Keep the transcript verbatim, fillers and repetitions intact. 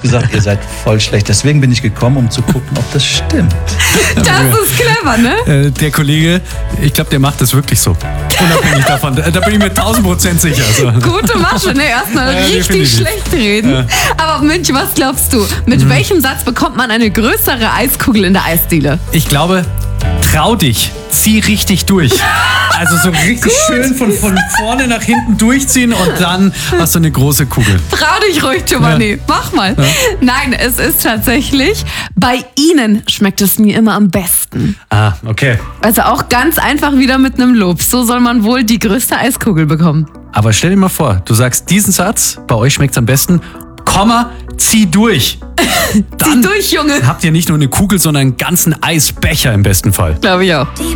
gesagt, ihr seid voll schlecht. Deswegen bin ich gekommen, um zu gucken, ob das stimmt. Das ist clever, ne? Äh, der Kollege, ich glaube, der macht das wirklich so. Unabhängig davon. Da bin ich mir tausend Prozent sicher. So. Gute Masche, ne? Erstmal Ja, richtig definitiv. schlecht reden. Ja. Aber Münch, was glaubst du? Mit Mhm. welchem Satz bekommt man eine größere Eiskugel in der Eisdiele? Ich glaube, trau dich, zieh richtig durch. Also so richtig schön von, von vorne nach hinten durchziehen und dann hast du eine große Kugel. Trau dich ruhig, Giovanni. Ja. Mach mal. Ja. Nein, es ist tatsächlich, bei Ihnen schmeckt es mir immer am besten. Ah, okay. Also auch ganz einfach wieder mit einem Lob. So soll man wohl die größte Eiskugel bekommen. Aber stell dir mal vor, du sagst diesen Satz, bei euch schmeckt's am besten, Komma, zieh durch. Zieh durch, Junge. Habt ihr nicht nur eine Kugel, sondern einen ganzen Eisbecher im besten Fall. Glaube ich auch. Die